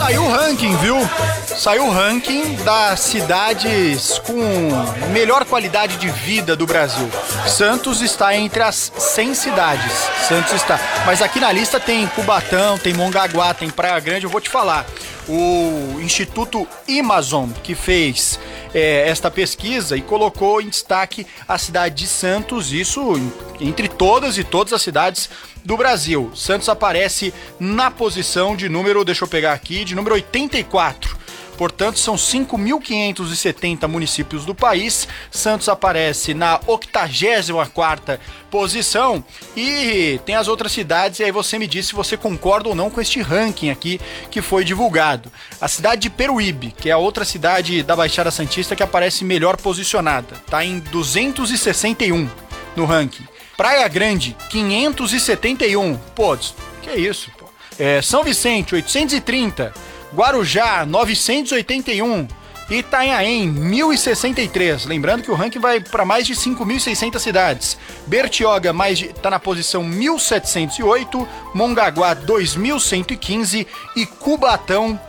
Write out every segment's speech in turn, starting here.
Saiu o ranking, viu? Saiu o ranking das cidades com melhor qualidade de vida do Brasil. Santos está entre as 100 cidades. Santos está. Mas aqui na lista tem Cubatão, tem Mongaguá, tem Praia Grande. Eu vou te falar. O Instituto Amazon, que fez esta pesquisa e colocou em destaque a cidade de Santos, isso entre todas as cidades do Brasil. Santos aparece na posição de número, deixa eu pegar aqui, de número 84. Portanto, são 5.570 municípios do país. Santos aparece na 84ª posição e tem as outras cidades, e aí você me diz se você concorda ou não com este ranking aqui que foi divulgado. A cidade de Peruíbe, que é a outra cidade da Baixada Santista que aparece melhor posicionada, está em 261 no ranking. Praia Grande, 571. Pô, que isso, pô. São Vicente, 830. Guarujá, 981. Itanhaém, 1063. Lembrando que o ranking vai para mais de 5.600 cidades. Bertioga tá na posição 1708. Mongaguá, 2115. E Cubatão,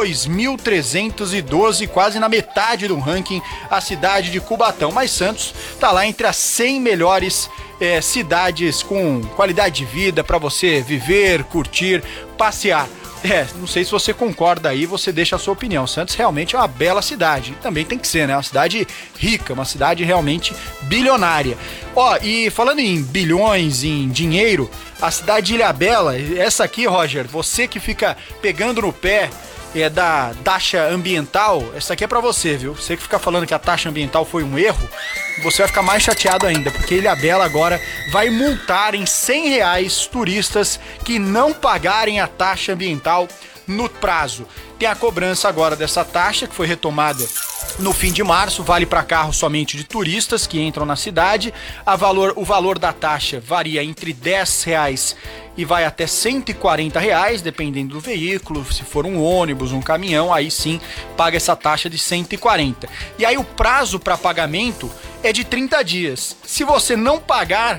2.312, quase na metade do ranking, a cidade de Cubatão. Mas Santos tá lá entre as 100 melhores cidades com qualidade de vida para você viver, curtir, passear. Não sei se você concorda aí, você deixa a sua opinião. Santos realmente é uma bela cidade. Também tem que ser, né? Uma cidade rica, uma cidade realmente bilionária. E falando em bilhões, em dinheiro, a cidade de Ilhabela, essa aqui, Roger, você que fica pegando no pé da taxa ambiental, essa aqui é pra você, viu? Você que fica falando que a taxa ambiental foi um erro, você vai ficar mais chateado ainda, porque Ilhabela agora vai multar em R$100 turistas que não pagarem a taxa ambiental no prazo. Tem a cobrança agora dessa taxa, que foi retomada no fim de março, vale para carros somente de turistas que entram na cidade. O valor da taxa varia entre R$10 e vai até R$140, dependendo do veículo. Se for um ônibus, um caminhão, aí sim paga essa taxa de 140. E aí o prazo para pagamento é de 30 dias. Se você não pagar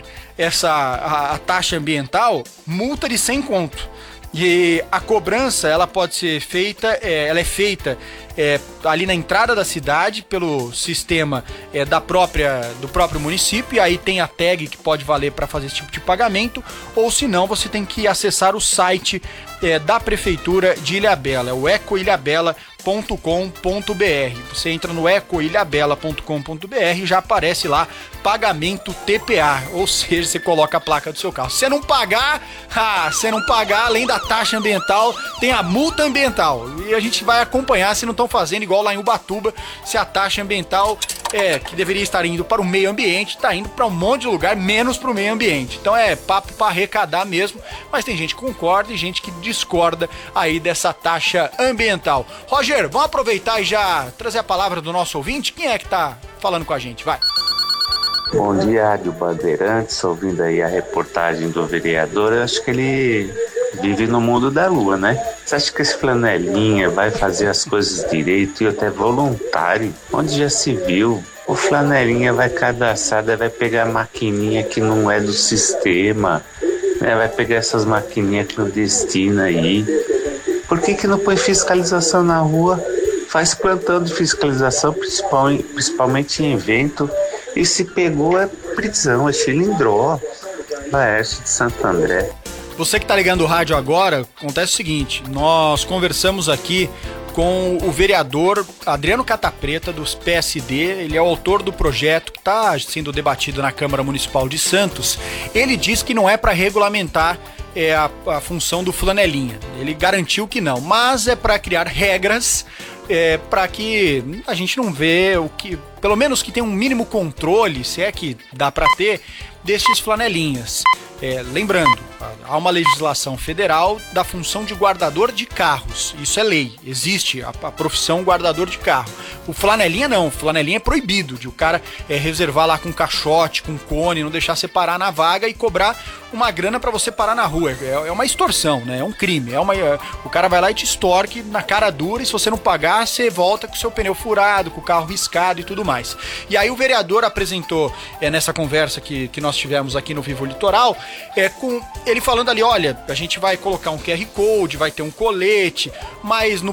a taxa ambiental, multa de 100 conto. E a cobrança, ela pode ser feita, ela é feita ali na entrada da cidade pelo sistema do próprio município, e aí tem a tag que pode valer para fazer esse tipo de pagamento, ou se não, você tem que acessar o site da Prefeitura de Ilhabela, é o ecoilhabela.com.br. Você entra no ecoilhabela.com.br e já aparece lá pagamento TPA, ou seja, você coloca a placa do seu carro. Se você não pagar, além da taxa ambiental, tem a multa ambiental. E a gente vai acompanhar se não estão fazendo igual lá em Ubatuba, se a taxa ambiental que deveria estar indo para o meio ambiente, está indo para um monte de lugar, menos para o meio ambiente. Então é papo para arrecadar mesmo, mas tem gente que concorda e gente que discorda aí dessa taxa ambiental. Roger, vamos aproveitar e já trazer a palavra do nosso ouvinte? Quem é que tá falando com a gente? Vai. Bom dia, Rádio Bandeirantes, ouvindo aí a reportagem do vereador. Eu acho que ele vive no mundo da lua, né? Você acha que esse flanelinha vai fazer as coisas direito e até voluntário? Onde já se viu? O flanelinha vai cadastrar, vai pegar a maquininha que não é do sistema, né? Vai pegar essas maquininhas clandestinas aí. Por que não põe fiscalização na rua? Faz plantão de fiscalização, principalmente em evento. E se pegou é prisão, é cilindró. Laércio de Santo André. Você que tá ligando o rádio agora, acontece o seguinte, nós conversamos aqui com o vereador Adriano Catapreta, dos PSD, ele é o autor do projeto que está sendo debatido na Câmara Municipal de Santos. Ele diz que não é para regulamentar a função do flanelinha, ele garantiu que não, mas é para criar regras para que a gente não vê pelo menos que tenha um mínimo controle, se é que dá para ter, destes flanelinhas. Lembrando, há uma legislação federal da função de guardador de carros. Isso é lei, existe a profissão guardador de carro. O flanelinha não, o flanelinha é proibido de o cara reservar lá com caixote, com cone, não deixar você parar na vaga e cobrar uma grana para você parar na rua. É uma extorsão, né? É um crime. O cara vai lá e te extorque na cara dura, e se você não pagar, você volta com o seu pneu furado, com o carro riscado e tudo mais. E aí o vereador apresentou nessa conversa que nós tivemos aqui no Vivo Litoral, com ele falando ali, olha, a gente vai colocar um QR Code, vai ter um colete, mas no